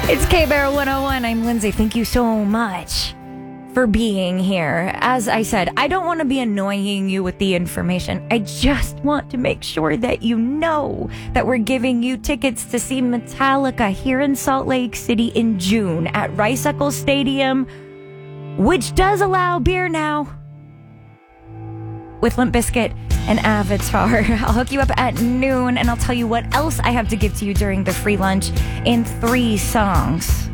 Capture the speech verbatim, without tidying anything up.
It's K-Bear one oh one. I'm Lindsay. Thank you so much for being here. As I said, I don't want to be annoying you with the information. I just want to make sure that you know that we're giving you tickets to see Metallica here in Salt Lake City in June at Rice-Eccles Stadium, which does allow beer now, with Limp Bizkit and Avatar. I'll hook you up at noon, and I'll tell you what else I have to give to you during the free lunch in three songs.